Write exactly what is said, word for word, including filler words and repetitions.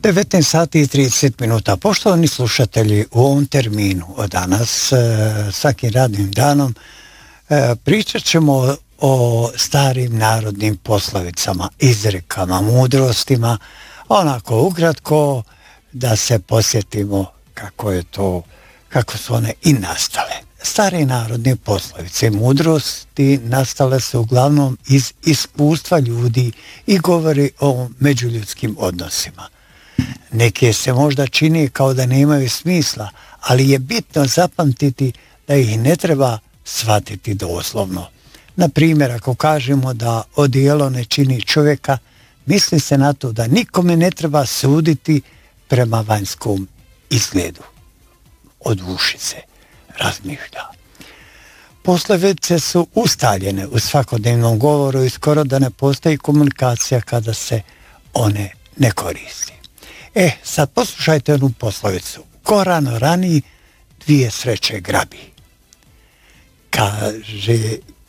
devetnaest sati i trideset minuta. Poštovani slušatelji, u ovom terminu od danas, e, svakim radnim danom, e, pričat ćemo o starim narodnim poslovicama, izrekama, mudrostima, onako ukratko da se posjetimo kako je to, kako su one i nastale. Stare narodne poslovice i mudrosti nastale su uglavnom iz iskustva ljudi i govori o međuljudskim odnosima. Neke se možda čini kao da nemaju smisla, ali je bitno zapamtiti da ih ne treba shvatiti doslovno. Na primjer, ako kažemo da odijelo ne čini čovjeka, misli se na to da nikome ne treba suditi prema vanjskom izgledu. Od uši se razmišlja. Poslovice su ustaljene u svakodnevnom govoru i skoro da ne postoji komunikacija kada se one ne koristi. E, sad poslušajte onu poslovicu. Ko rano rani, dvije sreće grabi. Kaže